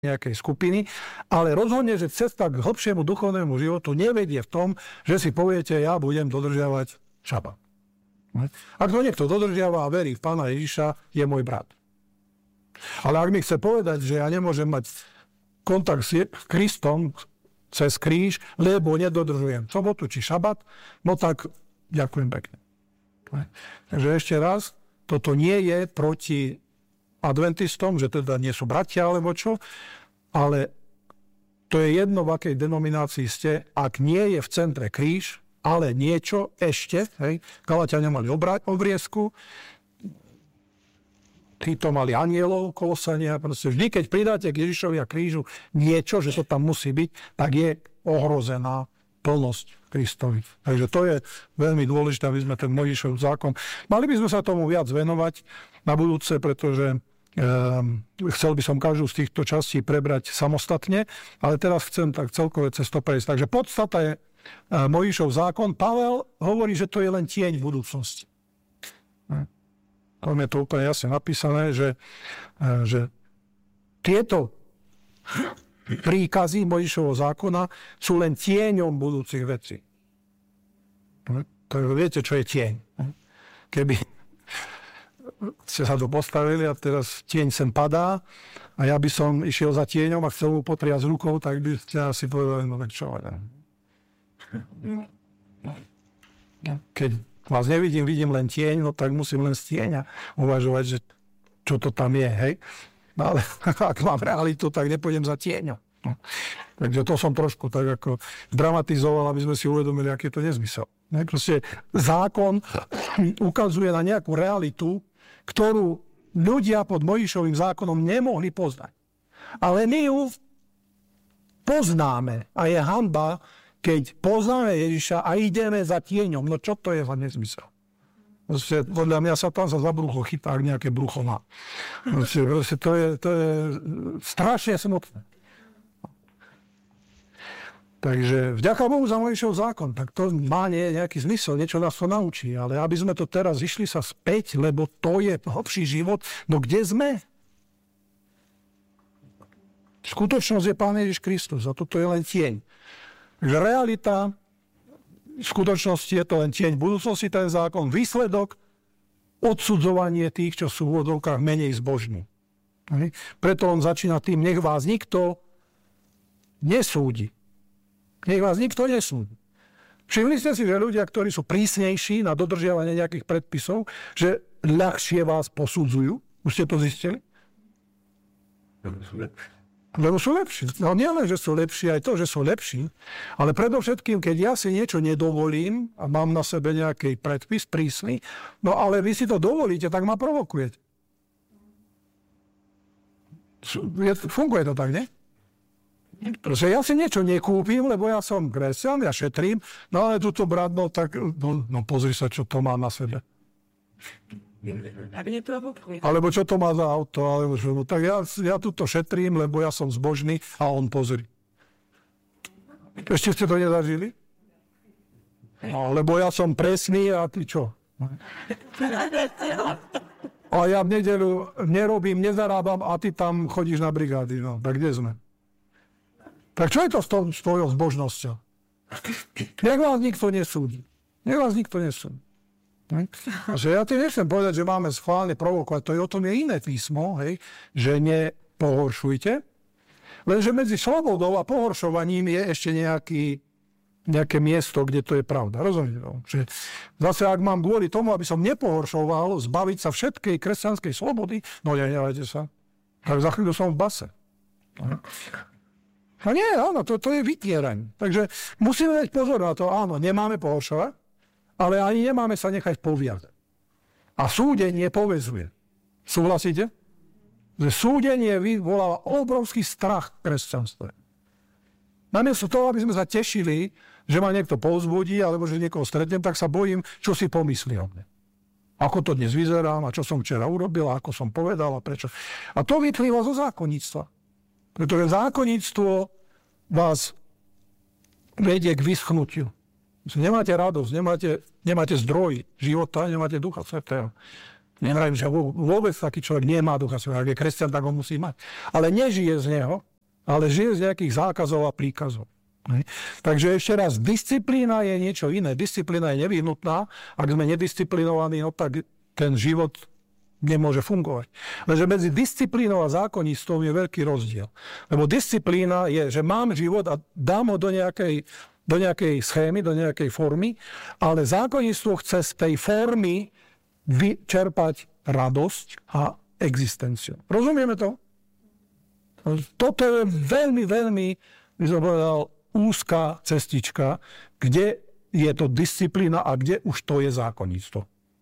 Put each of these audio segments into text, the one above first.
nejakej skupiny, ale rozhodne, že cesta k hlbšiemu duchovnému životu nevedie v tom, že si poviete, ja budem dodržiavať šabat. Ak to niekto dodržiava a verí v Pána Ježiša, je môj brat. Ale ak mi chce povedať, že ja nemôžem mať kontakt s Kristom cez kríž, lebo nedodržujem sobotu či šabat, no tak ďakujem pekne. Takže ešte raz, toto nie je proti adventistom, že teda nie sú bratia alebo čo, ale to je jedno, v akej denominácii ste, ak nie je v centre kríž, ale niečo ešte, hej, Galatiania mali obriezku, títo mali anielov, Kolosania, proste vždy, keď pridáte k Ježišovi a krížu niečo, že to tam musí byť, tak je ohrozená plnosť Kristovi. Takže to je veľmi dôležité, aby sme ten Mojžišov zákon. Mali by sme sa tomu viac venovať na budúce, pretože chcel by som každú z týchto častí prebrať samostatne, ale teraz chcem tak celkové cez to prejsť. Takže podstata je Mojžišov zákon. Pavel hovorí, že to je len tieň budúcnosti. Tam je to úplne jasne napísané, že tieto príkazy Mojžišovho zákona sú len tieňom budúcich vecí. Takže viete, čo je tieň. Keby ste sa to postavili a teraz tieň sem padá a ja by som išiel za tieňom a chcel mu potriať rukou, tak by ste asi povedali, no tak čo? Keď vás nevidím, vidím len tieň, no tak musím len z tieňa uvažovať, že čo to tam je, hej? No ale ak mám realitu, tak nepôjdem za tieňom. No. Takže to som trošku tak ako dramatizoval, aby sme si uvedomili, aký je to nezmysel. Proste zákon ukazuje na nejakú realitu, ktorú ľudia pod Mojžišovým zákonom nemohli poznať. Ale my ju poznáme a je hanba, keď poznáme Ježiša a ideme za tieňom. No čo to je za nezmysel? Proste, podľa mňa sa tam za brucho chytá, ak nejaké brucho má. Proste, to je strašne smutné. Takže vďaka Bohu za Mojžišov zákon, tak to má nejaký zmysel, niečo nás to naučí, ale aby sme to teraz išli sa späť, lebo to je hlbší život, no kde sme? Skutočnosť je Pán Ježiš Kristus a toto je len tieň. Takže realita, v skutočnosti je to len tieň budúcnosti, ten zákon, výsledok, odsudzovanie tých, čo sú v úvodzovkách menej zbožní. Preto on začína tým, nech vás nikto nesúdi. Nech vás nikto nesúdi. Všimli ste si, že ľudia, ktorí sú prísnejší na dodržiavanie nejakých predpisov, že ľahšie vás posudzujú? Už ste to zistili? Lebo sú lepší. No nie len, že sú lepší, aj to, že sú lepší, ale predovšetkým, keď ja si niečo nedovolím a mám na sebe nejaký predpis prísny, no ale vy si to dovolíte, tak ma provokujete. Funguje to tak, nie? Proste ja si niečo nekúpim, lebo ja som kresťan, ja šetrím, no ale túto brat, no tak, no pozri sa, čo to má na sebe. Alebo čo to má za auto, alebo čo, no tak ja túto šetrím, lebo ja som zbožný a on pozri. Ešte ste to nezažili? No, lebo ja som presný a ty čo? A ja v nedeľu nerobím, nezarábam a ty tam chodíš na brigády, no tak kde sme? Tak čo je to s tvojou zbožnosťou? Nech vás nikto nesúdi. Nech vás nikto nesúdi. Ja tým nechcem povedať, že máme schválne provokovať. To je o tom je iné písmo, hej, že nepohoršujte. Lenže medzi slobodou a pohoršovaním je ešte nejaké miesto, kde to je pravda. Rozumiete? Že zase, ak mám kvôli tomu, aby som nepohoršoval, zbaviť sa všetkej kresťanskej slobody, no nehnevajte sa. Tak za chvíľu som v base. A nie, áno, to je vytieranie. Takže musíme dať pozor na to, áno, nemáme pohoršovať, ale ani nemáme sa nechať poviazať. A súdenie povezuje. Súhlasíte? Že súdenie vyvoláva obrovský strach v kresťanstve. Namiesto toho, aby sme sa tešili, že ma niekto povzbudí, alebo že niekoho stretnem, tak sa bojím, čo si pomyslí o mne. Ako to dnes vyzerám, a čo som včera urobil, a ako som povedal, a prečo. A to vyplýva zo zákonníctva. Pretože zákonníctvo vás vedie k vyschnutiu. Nemáte radosť, nemáte zdroj života, nemáte Ducha Svätého. Neviem, že vôbec taký človek nemá Ducha Svätého. Ak je kresťan, tak ho musí mať. Ale nežije z neho, ale žije z nejakých zákazov a príkazov. Takže ešte raz, disciplína je niečo iné. Disciplína je nevyhnutná. Ak sme nedisciplinovaní, no tak ten život nemôže fungovať. Lenže medzi disciplínou a zákonníctvom je veľký rozdiel. Lebo disciplína je, že mám život a dám ho do nejakej schémy, do nejakej formy, ale zákonníctvo chce z tej formy vyčerpať radosť a existenciu. Rozumieme to? Toto je veľmi, veľmi, by som povedal, úzká cestička, kde je to disciplína a kde už to je zákonníctvo.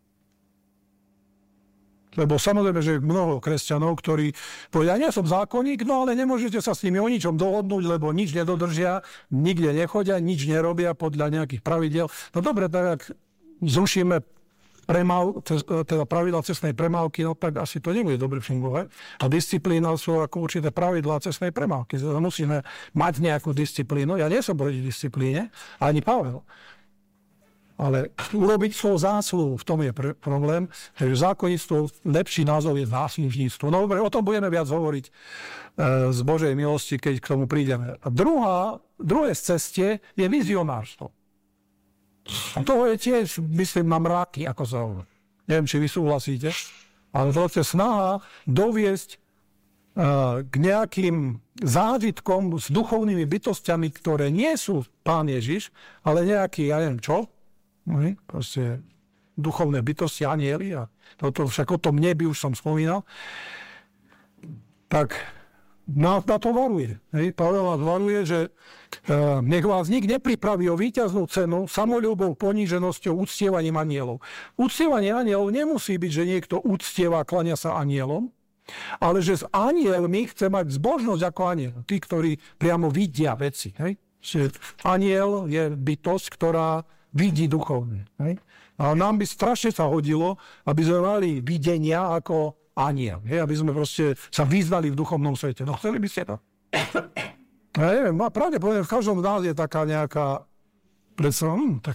Lebo samozrejme, že je mnoho kresťanov, ktorí povedia, nie som zákonník, no ale nemôžete sa s nimi o ničom dohodnúť, lebo nič nedodržia, nikde nechodia, nič nerobia podľa nejakých pravidiel. No dobre, tak zrušíme teda pravidlá cestnej premávky, no tak asi to nebude dobre fungovať. A disciplína sú ako určité pravidlá cestnej premávky. Musíme mať nejakú disciplínu. Ja nie som proti disciplíne, ani Pavel. Ale urobiť svoju zásluhu, v tom je problém. Takže zákonníctvo, lepší názov je záslužníctvo. No dobre, o tom budeme viac hovoriť z Božej milosti, keď k tomu prídeme. A druhé z ceste je vizionárstvo. A toho je tiež, myslím, na mraky, ako sa hovorí. Neviem, či vy súhlasíte, ale to je snaha doviesť k nejakým zážitkom s duchovnými bytostiami, ktoré nie sú Pán Ježiš, ale nejaký, ja neviem čo, proste duchovné bytosti, anjeli, a toto, však o tom nebi už som spomínal, tak na to varuje. Pavel vás varuje, že nech vás nik nepripraví o víťaznú cenu samoľúbou, poníženosťou, uctievaním anjelov. Uctievanie anjelov nemusí byť, že niekto uctieva a klania sa anjelom, ale že s anjelmi chce mať zbožnosť ako anjel. Tí, ktorí priamo vidia veci. Hej? Anjel je bytosť, ktorá vidí duchovne. Hej? A nám by strašne sa hodilo, aby sme mali videnia ako anjel. Hej? Aby sme proste sa vyznali v duchovnom svete. No chceli by ste to? Ja neviem, pravdepodobne v každom z nás je taká nejaká predstava, tak...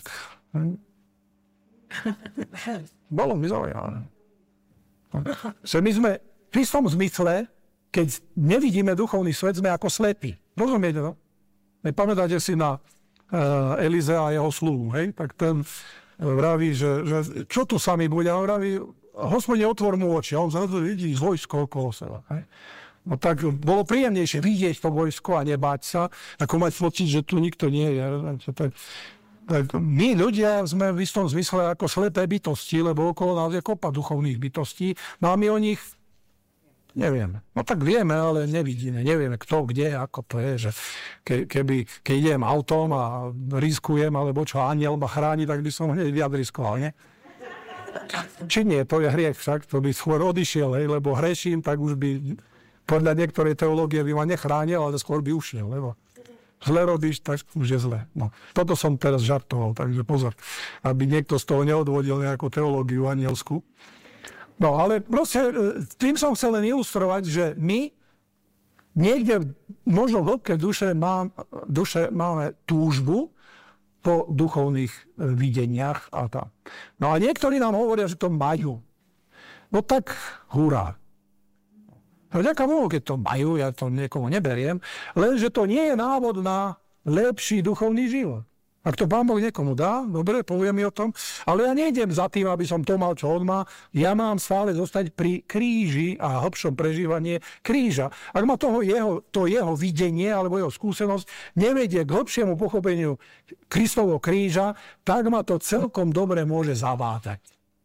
Bolo mi zaujímavé. My sme v istom zmysle, keď nevidíme duchovný svet, sme ako slepí. Rozumiete to? Pamätáte si na Elizea a jeho sluhu, hej? Tak ten vraví, že čo tu sa mi bude? A on vraví, Hospodine, otvor mu oči. A on zrazu vidí vojsko okolo seba, hej? No tak bolo príjemnejšie vidieť to vojsko a nebáť sa, ako mať pocit, že tu nikto nie je. Tak my ľudia sme v istom zmysle ako slepé bytosti, lebo okolo nás je kopa duchovných bytostí, no a my o nich nevieme. No tak vieme, ale nevidíme. Nevieme kto, kde, ako to je. Že keď idem autom a riskujem, alebo čo anjel ma chráni, tak by som hneď viac riskoval, nie? Či nie, to je hriech však, to by skôr odišiel, lebo hreším, tak už by podľa niektorej teológie by ma nechránil, ale skôr by ušiel, lebo zle robíš, tak už je zle. No, toto som teraz žartoval, takže pozor, aby niekto z toho neodvodil nejakú teológiu anielskú. No, ale proste tým som chcel len ilustrovať, že my niekde, možno v hĺbke duše máme túžbu po duchovných videniach a tak. No a niektorí nám hovoria, že to majú. No tak hurá. Vďaka Bohu, keď to majú, ja to niekomu neberiem, lenže to nie je návod na lepší duchovný život. Ak to Pán Boh niekomu dá, dobre, povie mi o tom, ale ja nejdem za tým, aby som to mal, čo on má. Ja mám stále zostať pri kríži a hlbšom prežívanie kríža. Ak ma to jeho videnie alebo jeho skúsenosť nevedie k hlbšiemu pochopeniu Kristovho kríža, tak ma to celkom dobre môže zavádať.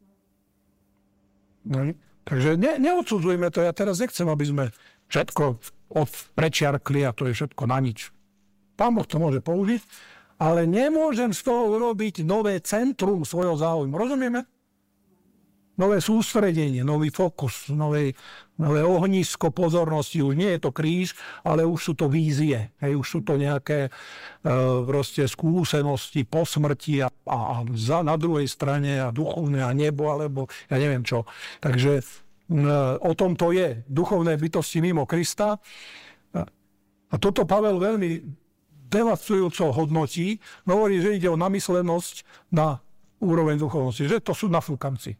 No. Takže neodsudzujme to. Ja teraz nechcem, aby sme všetko prečiarkli a to je všetko na nič. Pán Boh to môže použiť, ale nemôžem z toho urobiť nové centrum svojho záujmu. Rozumieme? Nové sústredenie, nový fokus, nové ohnisko pozornosti. Už nie je to kríž, ale už sú to vízie. Hej, už sú to nejaké proste skúsenosti po smrti a na druhej strane a duchovné a nebo, alebo ja neviem čo. Takže o tom to je. Duchovné bytosti mimo Krista. A toto Pavel veľmi devastujúco hodnotí. Hovorí, že ide o namyslenosť na úroveň duchovnosti. Že to sú nafúkamci.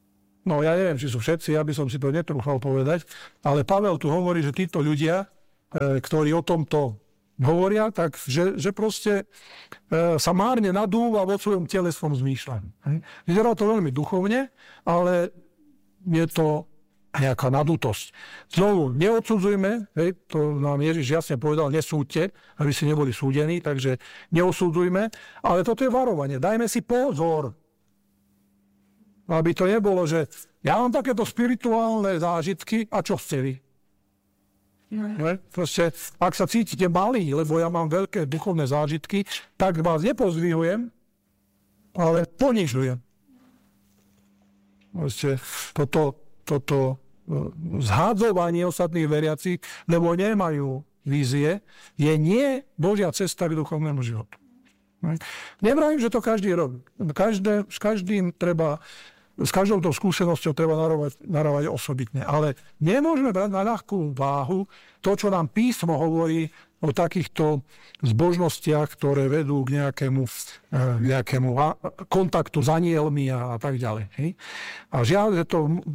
No ja neviem, či sú všetci, ja by som si to netrúfal povedať, ale Pavel tu hovorí, že títo ľudia ktorí o tomto hovoria, tak že proste sa márne nadúva vo svojom telesnom zmýšľaní. Vyzerá to veľmi duchovne, ale je to nejaká nadutosť. Znovu, neodsudzujme, to nám Ježiš jasne povedal, nesúďte, aby ste neboli súdení, takže neosudzujme, ale toto je varovanie. Dajme si pozor, aby to nebolo, že ja mám takéto spirituálne zážitky a čo ste vy? Proste, ak sa cítite malí, lebo ja mám veľké duchovné zážitky, tak vás nepozdvihujem, ale ponižujem. Proste, toto zhádzovanie ostatných veriacich, lebo nemajú vízie, je nie Božia cesta k duchovnému životu. Nevravím, že to každý robí. S každou tou skúsenosťou treba narovať osobitne. Ale nemôžeme brať na ľahkú váhu to, čo nám písmo hovorí o takýchto zbožnostiach, ktoré vedú k nejakému kontaktu s anielmi a tak ďalej. Hej? A žiaľ, že to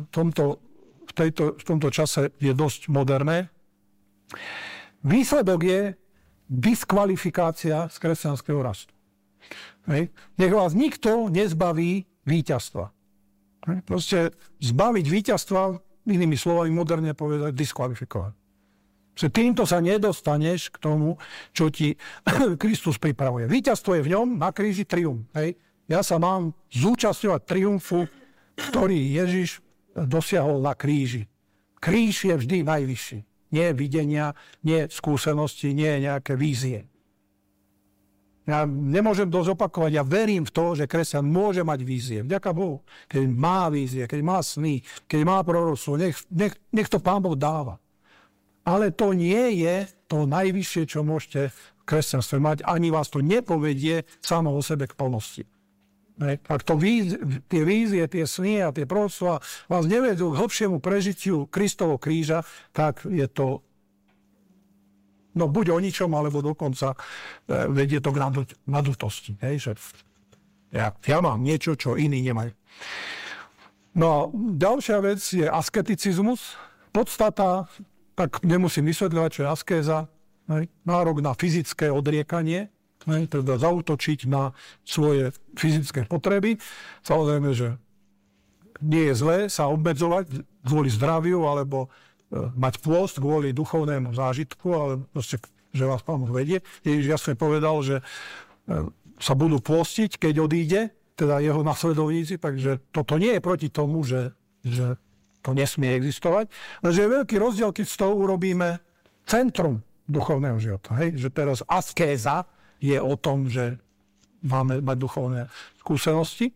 v tomto čase je dosť moderné. Výsledok je diskvalifikácia z kresťanského rastu. Hej? Nech vás nikto nezbaví víťazstva. Proste zbaviť víťazstva, inými slovami moderne povedať, diskvalifikovať. Týmto sa nedostaneš k tomu, čo ti Kristus pripravuje. Víťazstvo je v ňom, na kríži triumf. Hej. Ja sa mám zúčastňovať triumfu, ktorý Ježiš dosiahol na kríži. Kríž je vždy najvyšší. Nie videnia, nie skúsenosti, nie nejaké vízie. Ja nemôžem to zopakovať. Ja verím v to, že kresťan môže mať vízie. Vďaka Bohu. Keď má vízie, keď má sny, keď má proroctvo, nech to Pán Boh dáva. Ale to nie je to najvyššie, čo môžete v kresťanstve mať. Ani vás to nepovedie samo o sebe k plnosti. Ak tie vízie, tie sny a tie proroctvá vás nevedú k hlbšiemu prežitiu Kristovho kríža, tak je to buď o ničom, alebo dokonca vedie to k nadutosti. Hej, že ja mám niečo, čo iní nemajú. No a ďalšia vec je asketicizmus. Podstata, tak nemusím vysvetľovať, čo je askéza. Hej, nárok na fyzické odriekanie, teda zaútočiť na svoje fyzické potreby. Samozrejme, že nie je zlé sa obmedzovať kvôli zdraviu, alebo mať pôst kvôli duchovnému zážitku, ale proste, že vás Pán Boh vedie. Ježiš jasne povedal, že sa budú pôstiť, keď odíde, teda jeho nasledovníci, takže toto nie je proti tomu, že to nesmie existovať. Ale že je veľký rozdiel, keď z toho urobíme centrum duchovného života. Hej? Že teraz askéza je o tom, že máme mať duchovné skúsenosti.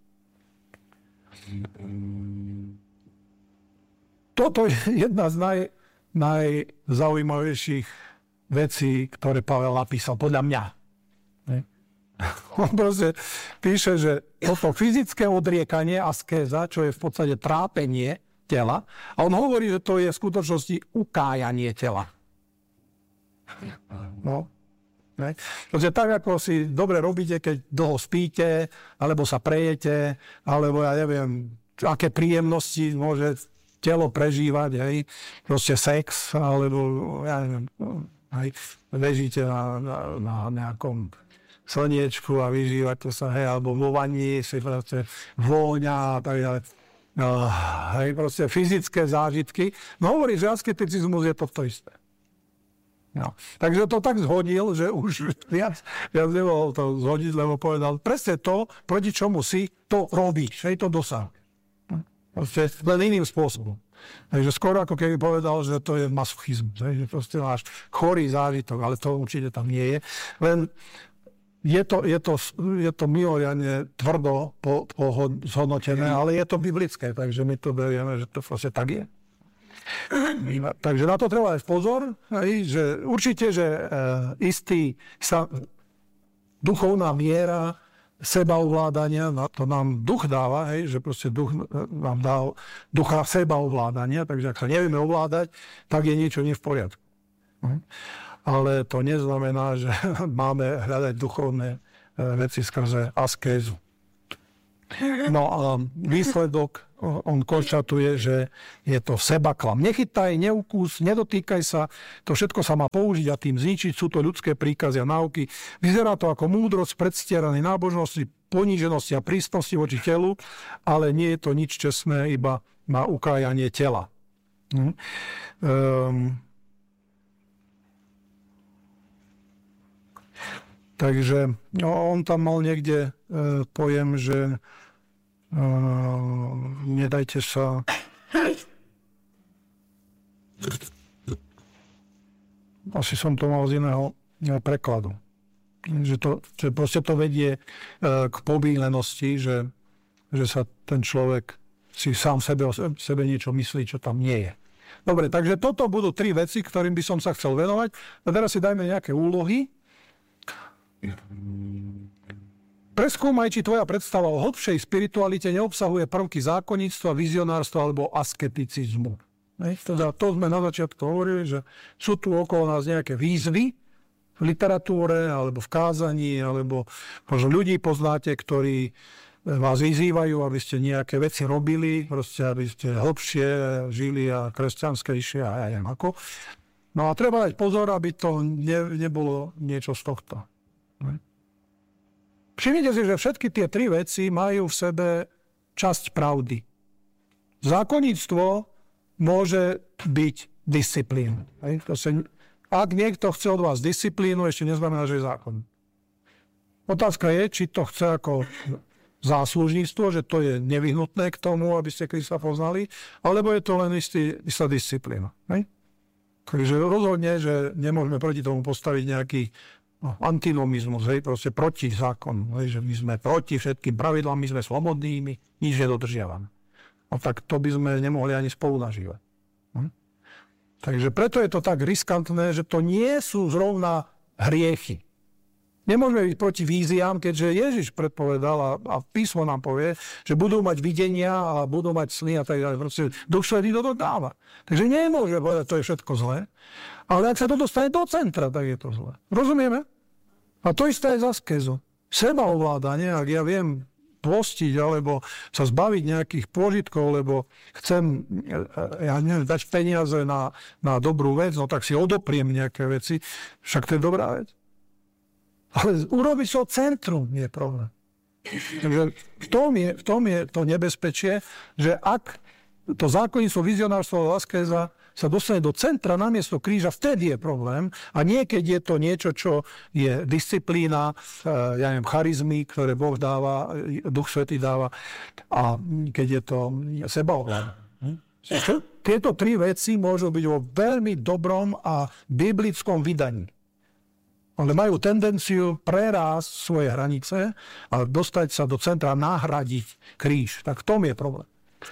Toto je jedna z najzaujímavejších vecí, ktoré Pavel napísal, podľa mňa. On proste píše, že toto fyzické odriekanie, askéza, čo je v podstate trápenie tela, a on hovorí, že to je v skutočnosti ukájanie tela. No. Pretože tak, ako si dobre robíte, keď dlho spíte, alebo sa prejete, alebo ja neviem, aké príjemnosti môže telo prežívať, hej, proste sex, alebo ja neviem, hej, ležíte na nejakom slniečku a vyžívate sa, hej, alebo vo vani si proste vôňa a tak ďalej. Hej, proste fyzické zážitky. No hovorí, že asketicizmus je to isté. No. Takže to tak zhodil, že už viac nemohol to zhodiť, lebo povedal presne to, proti čomu si to robíš, hej, to dosahuje. Proste len iným spôsobom. Takže skoro ako keby povedal, že to je masochizmus, že proste máš chorý zážitok, ale to určite tam nie je. Len je to mimoriadne tvrdo zhodnotené, ale je to biblické, takže my to berieme, že to proste tak je. Takže na to treba dať pozor, že určite, že duchovná miera sebaovládania, to nám duch dáva, hej, že proste duch nám dá ducha sebaovládania, takže ak sa nevieme ovládať, tak je niečo nie v poriadku. Ale to neznamená, že máme hľadať duchovné veci skrze askézu. No a výsledok, on konštatuje, že je to sebaklam. Nechytaj, neukús, nedotýkaj sa, to všetko sa má použiť a tým zničiť. Sú to ľudské príkazy a náuky. Vyzerá to ako múdrosť predstieranej nábožnosti, poníženosti a prísnosti voči telu, ale nie je to nič čestné, iba má ukájanie tela. Takže on tam mal niekde pojem, že nedajte sa asi som to mal z iného prekladu. Že proste to vedie k pobílenosti, že sa ten človek si sám sebe niečo myslí, čo tam nie je. Dobre, takže toto budú 3 veci, ktorým by som sa chcel venovať. A teraz si dajme nejaké úlohy. Preskúmaj, či tvoja predstava o hlbšej spiritualite neobsahuje prvky zákonníctva, vizionárstva alebo asketicizmu. Teda to sme na začiatku hovorili, že sú tu okolo nás nejaké výzvy v literatúre alebo v kázaní, alebo možno ľudí poznáte, ktorí vás vyzývajú, aby ste nejaké veci robili, proste aby ste hlbšie žili a kresťanskejšie a ja neviem ako. No a treba dať pozor, aby to nebolo niečo z tohto. Všimnite si, že všetky tie 3 veci majú v sebe časť pravdy. Zákonníctvo môže byť disciplín. Ak niekto chce od vás disciplínu, ešte neznamená, že je zákon. Otázka je, či to chce ako záslužníctvo, že to je nevyhnutné k tomu, aby ste Krista poznali, alebo je to len istá disciplína. Takže rozhodne, že nemôžeme proti tomu postaviť nejaký antinomizmus, proste proti zákonu, že my sme proti všetkým pravidlám, my sme slobodnými, nič nedodržiavame. No tak to by sme nemohli ani spolu nažívať. Takže preto je to tak riskantné, že to nie sú zrovna hriechy. Nemôžeme byť proti víziám, keďže Ježiš predpovedal a písmo nám povie, že budú mať videnia a budú mať sny a tak ďalej. Proste Duch Svätý toto dáva. Takže nemôžeme povedať, to je všetko zlé. Ale ak sa to dostane do centra, tak je to zlé. Rozumieme? A to isté je za askézu. Sebaovládanie, ak ja viem postiť alebo sa zbaviť nejakých pôžitkov, lebo chcem, ja neviem, dať peniaze na dobrú vec, no tak si odopriem nejaké veci. Však to je dobrá vec. Ale urobiť to centrum je problém. Takže v tom je to nebezpečie, že ak to zákonníctvo, vizionárstvo a askéza sa dostane do centra namiesto kríža, vtedy je problém. A niekedy je to niečo, čo je disciplína, ja neviem, charizmy, ktoré Boh dáva, Duch Svätý dáva, a keď je to sebaovládanie. Tieto 3 veci môžu byť vo veľmi dobrom a biblickom vydaní. Ale majú tendenciu prerásť svoje hranice a dostať sa do centra, nahradiť kríž. Tak v tom je problém.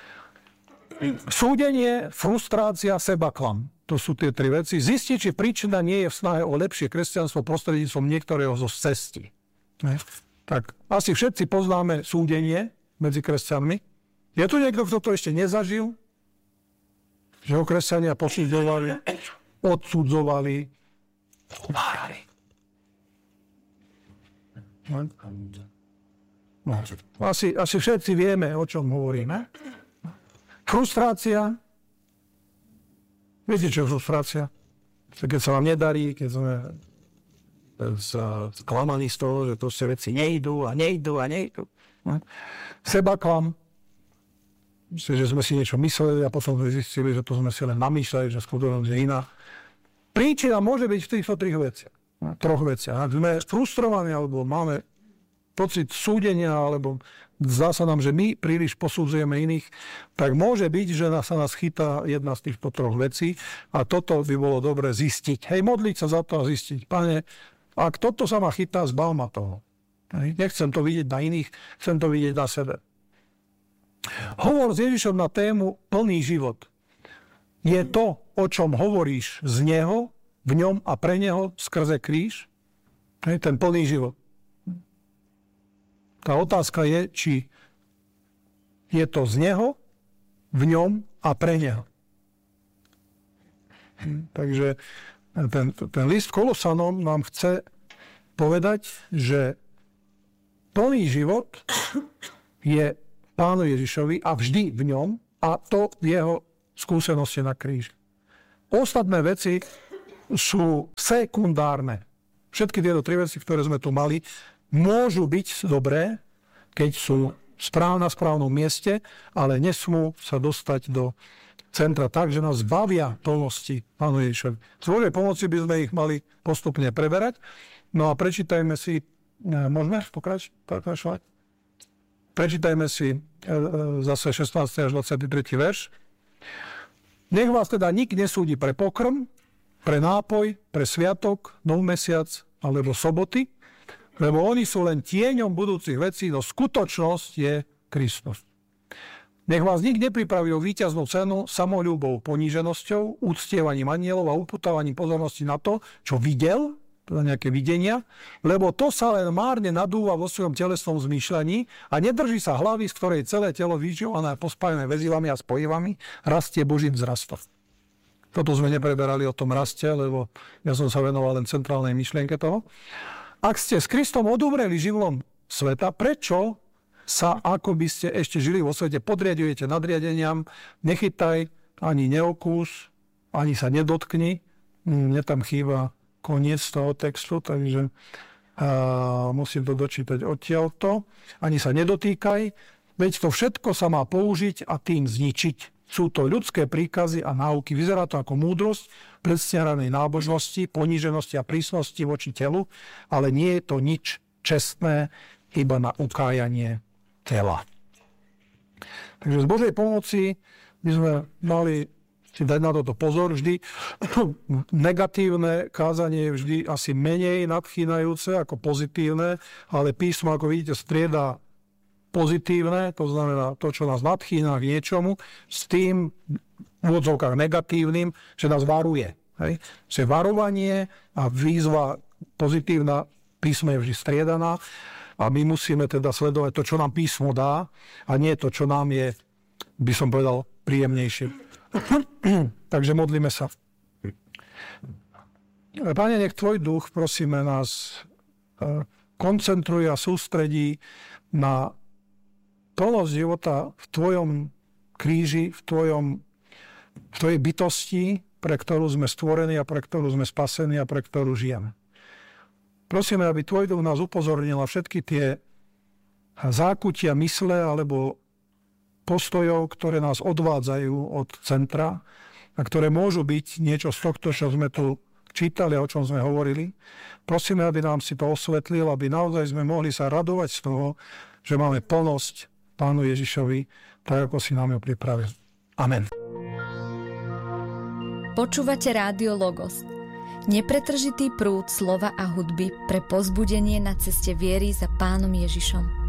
Súdenie, frustrácia, sebaklam. To sú tie 3 veci. Zistiť, či príčina nie je v snahe o lepšie kresťanstvo prostredníctvom niektorého zo cestí. Tak asi všetci poznáme súdenie medzi kresťanmi. Je tu niekto, kto to ešte nezažil? Že ho kresťania posudzovali, odsudzovali, umárali. No, asi všetci vieme, o čom hovoríme. Frustrácia. Viete, čo je frustrácia? Keď sa vám nedarí, keď sme sklamaní z toho, že proste veci nejdú. Sebaklam. Že sme si niečo mysleli a potom sme zistili, že to sme si len namýšľali, že skutočnosť je iná. Príčina môže byť v týchto 3 veciach. 3 veciach. Ak sme frustrovaní, alebo máme pocit súdenia, alebo zdá sa nám, že my príliš posudzujeme iných, tak môže byť, že sa nás chytá jedna z týchto 3 vecí a toto by bolo dobre zistiť. Modliť sa za to a zistiť. Pane, ak toto sa ma chytá, zbav ma toho. Nechcem to vidieť na iných, chcem to vidieť na sebe. Hovor s Ježišom na tému plný život. Je to, o čom hovoríš z neho, v ňom a pre neho skrze kríž, ten plný život. Tá otázka je, či je to z neho, v ňom a pre neho. Takže ten list Kolosanom nám chce povedať, že plný život je Pánu Ježišovi a vždy v ňom a to v jeho skúsenosti na kríži. Ostatné veci sú sekundárne. Všetky tieto tri veci, ktoré sme tu mali, môžu byť dobré, keď sú na správnom mieste, ale nesmú sa dostať do centra tak, že nás bavia plnosti Pánu Ježišovi. Z Božej pomoci by sme ich mali postupne preberať. No a prečítajme si, môžeme pokračovať? Prečítajme si zase 16. až 23. verš. Nech vás teda nik nesúdi pre pokrm, pre nápoj, pre sviatok, novmesiac alebo soboty, lebo oni sú len tieňom budúcich vecí, no skutočnosť je Kristus. Nech vás nik nepripraví o víťaznú cenu samoľúbou, poníženosťou, úctievaním anielov a uputávaním pozornosti na to, čo videl, teda nejaké videnia, lebo to sa len márne nadúva vo svojom telesnom zmýšľaní a nedrží sa hlavy, z ktorej celé telo vyživované a pospájené väzivami a spojivami rastie Božím vzrastom. Toto sme nepreberali o tom raste, lebo ja som sa venoval len centrálnej myšlienke toho. Ak ste s Kristom odumreli živlom sveta, prečo sa, ako by ste ešte žili vo svete, podriadujete nadriadeniam, nechytaj, ani neokús, ani sa nedotkni. Mne tam chýba koniec toho textu, takže musím to dočítať odtiaľto. Ani sa nedotýkaj, veď to všetko sa má použiť a tým zničiť. Sú to ľudské príkazy a náuky. Vyzerá to ako múdrosť predstieranej nábožnosti, poníženosti a prísnosti voči telu, ale nie je to nič čestné, iba na ukájanie tela. Takže z Božej pomoci by sme mali si dať na toto pozor. Vždy negatívne kázanie je vždy asi menej nadchýnajúce ako pozitívne, ale písmo, ako vidíte, strieda pozitívne, to znamená to, čo nás nadchýna k niečomu, s tým v úvodzovkách negatívnym, že nás varuje. Hej? Že varovanie a výzva pozitívna, písmo je vždy striedaná a my musíme teda sledovať to, čo nám písmo dá a nie to, čo nám je, by som povedal, príjemnejšie. Takže modlíme sa. Pane, nech Tvoj duch, prosíme, nás koncentruje a sústredí na plnosť života v Tvojom kríži, v Tvojej bytosti, pre ktorú sme stvorení a pre ktorú sme spasení a pre ktorú žijeme. Prosíme, aby Tvoj duch nás upozornil na všetky tie zákutia mysle alebo postojov, ktoré nás odvádzajú od centra a ktoré môžu byť niečo z tohto, čo sme tu čítali a o čom sme hovorili. Prosíme, aby nám si to osvetlil, aby naozaj sme mohli sa radovať z toho, že máme plnosť Pánu Ježišovi, tak ako si nám ho pripravil. Amen. Počúvate Rádio Logos. Nepretržitý prúd slova a hudby pre povzbudenie na ceste viery za Pánom Ježišom.